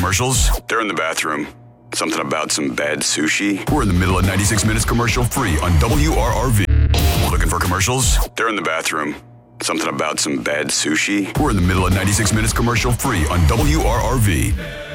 commercials? They're in the bathroom. Something about some bad sushi? We're in the middle of 96 minutes commercial free on WRRV. Looking for commercials? They're in the bathroom. Something about some bad sushi? We're in the middle of 96 minutes commercial free on WRRV.